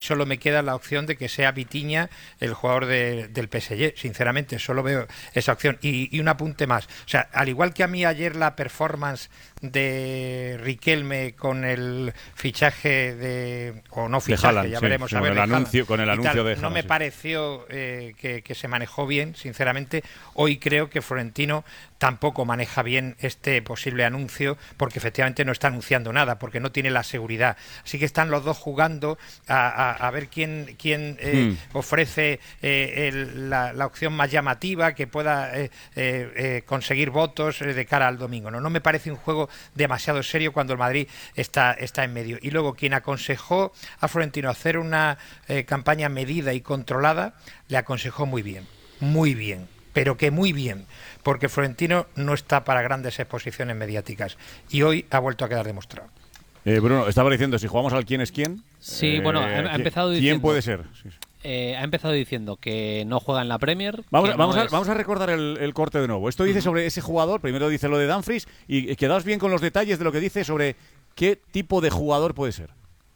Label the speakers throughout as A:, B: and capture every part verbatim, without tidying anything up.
A: solo me queda la opción de que sea Vitinha el jugador de, del P S G. Sinceramente, solo veo esa opción. Y, y un apunte más. O sea, al igual que a mí ayer la performance de Riquelme con el fichaje de... o no fichaje,
B: Haaland,
A: ya
B: sí,
A: veremos
B: sí,
A: a ver.
B: con el anuncio, con el anuncio
A: tal,
B: de Haaland,
A: no me
B: sí.
A: pareció eh, que, que se manejó bien, sinceramente. Hoy creo que Florentino tampoco maneja bien este posible anuncio, porque efectivamente no está anunciando nada, porque no tiene la seguridad. Así que están los dos jugando a, a, a ver quién, quién eh, hmm. ofrece eh, el, la, la opción más llamativa, que pueda eh, eh, eh, conseguir votos eh, de cara al domingo. No, no me parece un juego demasiado serio cuando el Madrid está, está en medio. Y luego, quien aconsejó a Florentino hacer una eh, campaña medida y controlada, le aconsejó muy bien, muy bien. Pero que muy bien, porque Florentino no está para grandes exposiciones mediáticas y hoy ha vuelto a quedar demostrado.
B: Eh, Bruno, estaba diciendo, si jugamos al quién es quién.
C: Sí,
B: eh,
C: bueno, ha, ha empezado diciendo...
B: ¿Quién puede ser? Sí, sí.
C: Eh, ha empezado diciendo que no juega en la Premier.
B: Vamos,
C: no
B: vamos, a,
C: es...
B: vamos a recordar el, el corte de nuevo. Esto dice sobre ese jugador, primero dice lo de Dumfries, y quedaos bien con los detalles de lo que dice sobre qué tipo de jugador puede ser.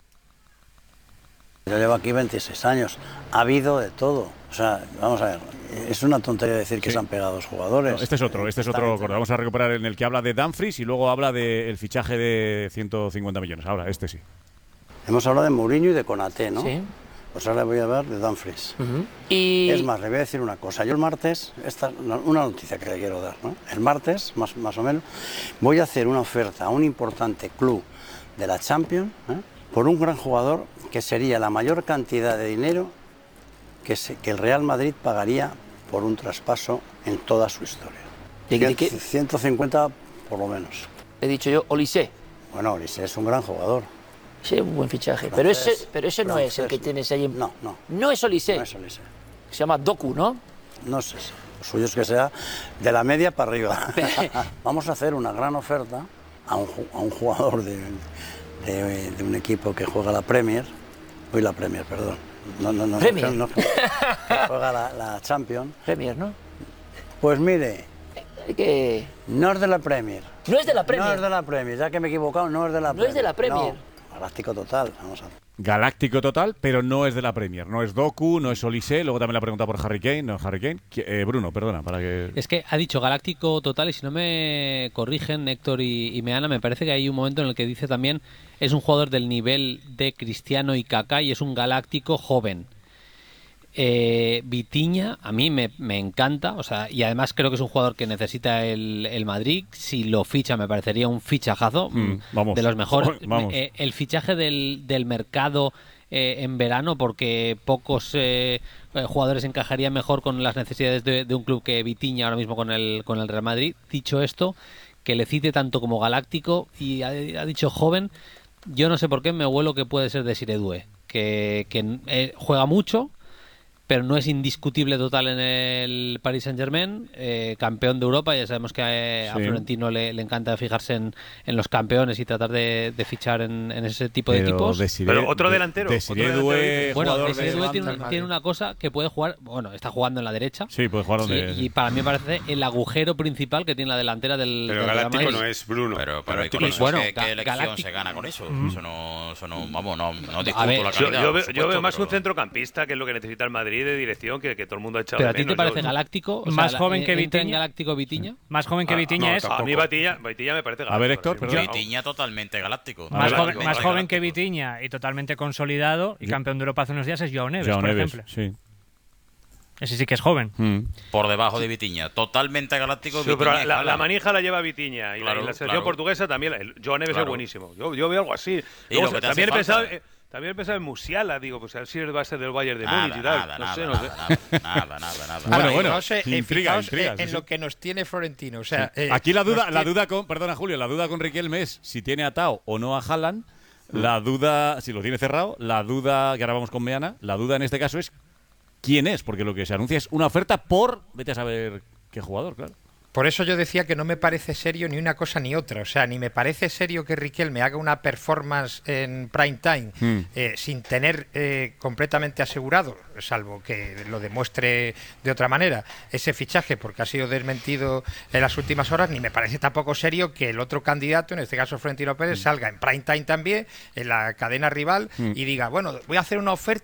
D: Yo llevo aquí veintiséis años, ha habido de todo. O sea, vamos a ver, es una tontería decir que sí. se han pegado dos jugadores.
B: No, este es otro, este es otro corte. Vamos a recuperar en el que habla de Dumfries y luego habla del fichaje de ciento cincuenta millones. Ahora, este sí.
D: Hemos hablado de Mourinho y de Konaté, ¿no?
E: Sí.
D: Pues ahora voy a hablar de Dumfries.
E: Uh-huh. y...
D: Es más, le voy a decir una cosa. Yo el martes, esta una noticia que le quiero dar, ¿no? El martes, más, más o menos, voy a hacer una oferta a un importante club de la Champions, ¿eh? por un gran jugador que sería la mayor cantidad de dinero que, se, que el Real Madrid pagaría por un traspaso en toda su historia.
E: ¿De, de qué?
D: ciento cincuenta por lo menos.
E: He dicho yo, Olise.
D: Bueno, Olise es un gran jugador.
E: Sí, un buen fichaje.
D: Francés,
E: pero ese, pero ese no
D: francés,
E: es el que tienes ahí. En...
D: No, no.
E: No es Olise.
D: No es Olise.
E: Se llama Doku, ¿no?
D: No sé. Lo suyo es que sea de la media para arriba. Vamos a hacer una gran oferta a un, a un jugador de... De, de un equipo que juega la Premier, hoy la Premier, perdón, no, no, no,
E: Premier.
D: no, no que juega la, la Champions.
E: Premier, ¿no?
D: Pues mire,
E: que
D: no es de la Premier.
E: No es de la Premier.
D: No es de la Premier, ya que me he equivocado, no es de la
E: no
D: Premier.
E: No es de la Premier.
D: No, galáctico total, vamos a ver.
B: Galáctico total, pero no es de la Premier. No es Doku, no es Olise. Luego también la pregunta por Harry Kane. No, Harry Kane. Eh, Bruno, perdona, para que...
C: Es que ha dicho galáctico total y si no me corrigen Héctor y, y Meana, me parece que hay un momento en el que dice también es un jugador del nivel de Cristiano y Kaká y es un galáctico joven. Eh, Vitinha a mí me, me encanta, o sea, y además creo que es un jugador que necesita el, el Madrid. Si lo ficha me parecería un fichajazo,
B: mm, vamos.
C: de los mejores.
B: Vamos.
C: Eh, el fichaje del, del mercado eh, en verano, porque pocos eh, jugadores encajarían mejor con las necesidades de, de un club que Vitinha ahora mismo con el, con el Real Madrid. Dicho esto, que le cite tanto como galáctico y ha, ha dicho joven, yo no sé por qué me huelo que puede ser de Siredue, que, que eh, juega mucho, pero no es indiscutible total en el Paris Saint-Germain, eh, campeón de Europa. Ya sabemos que a, a Florentino le, le encanta fijarse en, en los campeones y tratar de, de fichar en, en ese tipo
B: pero
C: de equipos.
B: Desiree,
F: pero otro delantero.
B: Desiree
F: otro delantero
C: bueno,
B: jugador
C: Desiree
B: de
C: tiene, un, tiene una cosa que puede jugar, bueno, está jugando en la derecha.
B: Sí, puede jugar donde...
C: Y, y para mí me parece el agujero principal que tiene la delantera del
F: Pero
C: del
F: Galáctico
C: Real Madrid.
F: no es Bruno.
G: Pero, pero
F: Galáctico
G: con
F: no
G: eso,
C: bueno,
G: ¿qué, qué elección
C: Galáctico.
G: se gana con eso?
C: Mm.
G: Eso no, eso no, vamos, no, no discuto
C: A ver,
G: la
F: Yo,
G: calidad.
F: yo,
G: por
F: veo,
G: supuesto,
F: yo veo más
G: pero...
F: un centrocampista, que es lo que necesita el Madrid, de dirección, que, que todo el mundo ha echado
C: Pero
F: de
C: a ti te
F: menos.
C: parece
F: Yo-
C: galáctico, o
H: Más
C: sea,
H: joven
C: la-
H: que
C: entra en
H: Vitinha.
C: galáctico Vitinha.
H: Más joven que
F: Ah,
H: Vitinha
F: no,
H: es...
F: A mí Vitinha, Vitinha me parece
B: A ver, Héctor,
F: galáctico,
B: perdón.
G: Vitinha totalmente galáctico.
H: Más,
B: ver,
H: joven,
G: Totalmente
H: más joven que
G: galáctico.
H: Vitinha y totalmente consolidado y campeón de Europa hace unos días es Joao Neves,
B: Joao
H: por
B: Neves,
H: ejemplo.
B: sí.
H: Ese sí que es joven.
B: Mm.
G: Por debajo de Vitinha. Totalmente galáctico.
F: Sí, pero
G: Vitinha y
F: la, la
G: Haaland.
F: manija la lleva Vitinha y, la-
G: Claro,
F: y la selección
G: claro.
F: portuguesa también. El Joao Neves
G: Claro.
F: es buenísimo. Yo, yo veo algo así.
G: Y
F: Luego,
G: lo que te
F: también, he
G: hace
F: pensado,
G: falta.
F: eh, también he pensado en Musiala, digo, pues a ver si va a ser del Bayern de
G: Nada,
F: Múnich y tal.
G: nada,
F: no
G: nada,
F: sé, no sé.
G: nada, nada, nada, nada.
B: Bueno,
A: Ahora,
B: bueno,
A: no sé, eh,
B: intriga,
A: fijaos,
B: intriga,
A: eh,
B: sí,
A: en
B: sí.
A: lo que nos tiene Florentino. O sea, eh,
B: Aquí la duda,
A: nos
B: la
A: tiene-
B: duda con, perdona Julio, la duda con Riquelme es si tiene a Tao o no a Haaland. La duda, si lo tiene cerrado, la duda, que ahora vamos con Meana, la duda en este caso es quién es, porque lo que se anuncia es una oferta por, vete a saber qué jugador, claro.
A: Por eso yo decía que no me parece serio ni una cosa ni otra. O sea, ni me parece serio que Riquelme haga una performance en prime time
B: Mm.
A: eh, sin tener eh, completamente asegurado, salvo que lo demuestre de otra manera, ese fichaje, porque ha sido desmentido en las últimas horas. Ni me parece tampoco serio que el otro candidato, en este caso Florentino Pérez,
B: Mm.
A: salga en prime time también, en la cadena rival,
B: Mm.
A: y diga, bueno, voy a hacer una oferta